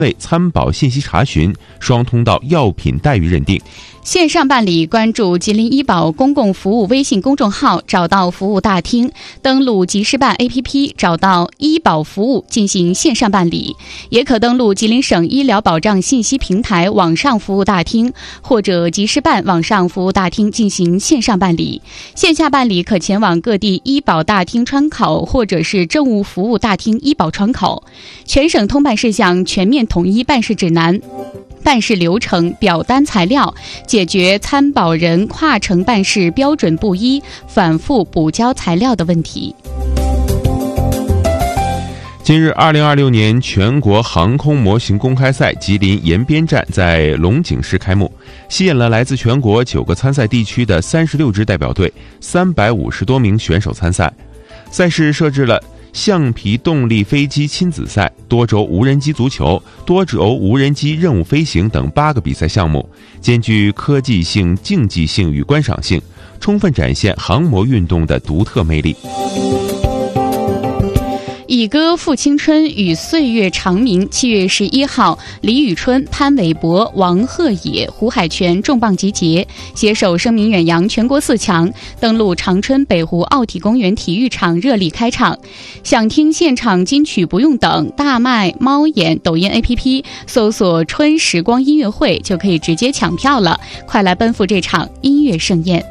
内参保信息查询、双通道药品待遇认定。 线上办理，关注吉林医保公共服务微信公众号，找到服务大厅，登录吉事办 APP， 找到医保服务进行线上办理。也可登录吉林省医疗保障信息平台网上服务大厅或者吉事办网上服务大厅进行线上办理。线下办理可前往各地医保大厅窗口或者是政务服务大厅医保窗口。全省通办事项全面统一办事指南，办事流程、表单材料，解决参保人跨城办事标准不一、反复补交材料的问题。 近日，2026年全国航空模型公开赛吉林延边站在龙井市开幕，吸引了来自全国9个参赛地区的36支代表队，350多名选手参赛。赛事设置了橡皮动力飞机亲子赛、多轴无人机足球、多轴无人机任务飞行等8个比赛项目，兼具科技性、竞技性与观赏性，充分展现航模运动的独特魅力。 以歌复青春与岁月长鸣，7月11号，李宇春、潘玮柏、王鹤野、胡海泉重磅集结，携手声名远扬全国4强，登陆长春北湖奥体公园体育场热力开唱。想听现场金曲不用等，大麦、猫眼、抖音 APP 搜索春时光音乐会就可以直接抢票了，快来奔赴这场音乐盛宴。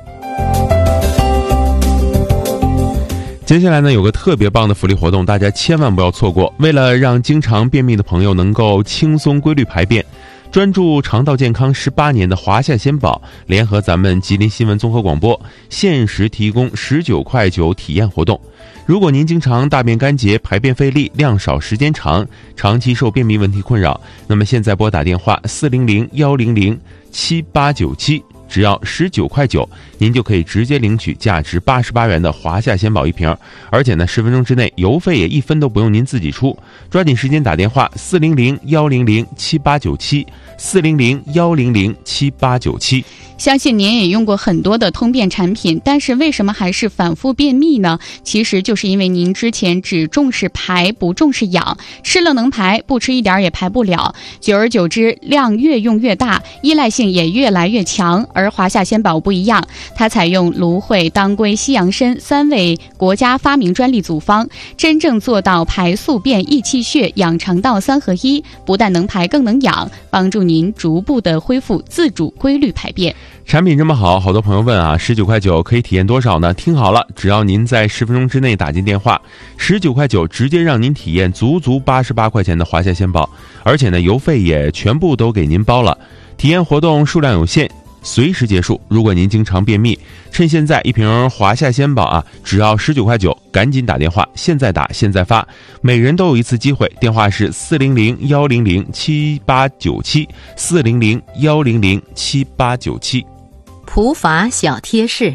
接下来呢，有个特别棒的福利活动，大家千万不要错过。为了让经常便秘的朋友能够轻松规律排便，专注肠道健康18年的华夏鲜宝联合咱们吉林新闻综合广播，限时提供19.9块体验活动。如果您经常大便干结、排便费力、量少时间长，长期受便秘问题困扰，那么现在拨打电话400-100-7897，只要19.9块，您就可以直接领取价值88元的华夏鲜宝1瓶，而且呢10分钟之内邮费也1分都不用您自己出。抓紧时间打电话400-100-7897 400-100-7897。 相信您也用过很多的通便产品，但是为什么还是反复便秘呢？其实就是因为您之前只重视排不重视养，吃了能排，不吃一点也排不了，久而久之量越用越大，依赖性也越来越强。而华夏鲜宝不一样，它采用芦荟、当归、西洋参3味国家发明专利组方，真正做到排宿便、益气血、养肠道3合1，不但能排更能养，帮助您逐步的恢复自主规律排便。 产品这么好，好多朋友问啊，19.9块可以体验多少呢？听好了，只要您在10分钟之内打进电话，19.9块直接让您体验足88块钱的华夏鲜宝，而且呢邮费也全部都给您包了。体验活动数量有限，随时结束。如果您经常便秘，趁现在1瓶华夏鲜宝啊，只要19.9块，赶紧打电话，现在打现在发，每人都有一次机会。电话是400-100-7897 400-100-7897。 普法小贴士：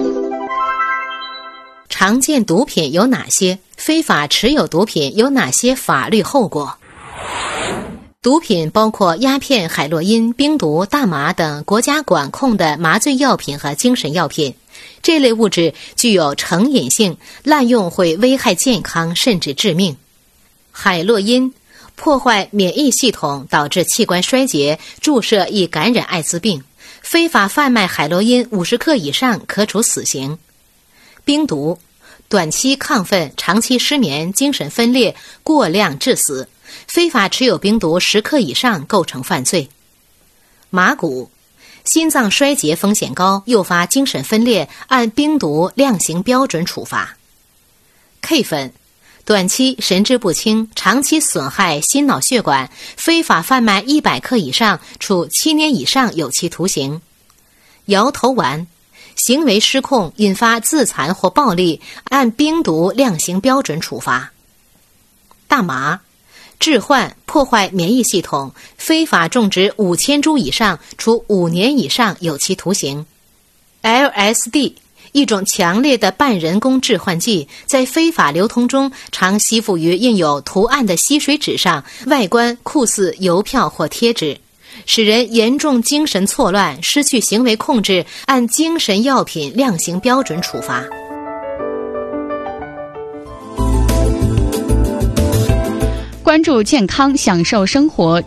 常见毒品有哪些？非法持有毒品有哪些法律后果？毒品包括鸦片、海洛因、冰毒、大麻等国家管控的麻醉药品和精神药品。这类物质具有成瘾性，滥用会危害健康甚至致命。海洛因破坏免疫系统，导致器官衰竭，注射易感染艾滋病。非法贩卖海洛因50克以上可处死刑。冰毒短期亢奋、长期失眠、精神分裂、过量致死。非法持有冰毒10克以上构成犯罪。麻古心脏衰竭风险高，诱发精神分裂，按冰毒量刑标准处罚。K 粉短期神志不清，长期损害心脑血管，非法贩卖100克以上，处7年以上有期徒刑。摇头丸行为失控，引发自残或暴力，按冰毒量刑标准处罚。大麻致幻，破坏免疫系统，非法种植5000株以上，处5年以上有期徒刑。LSD一种强烈的半人工致幻剂，在非法流通中常吸附于印有图案的吸水纸上，外观酷似邮票或贴纸，使人严重精神错乱，失去行为控制，按精神药品量刑标准处罚。 关关注健康，享受生活。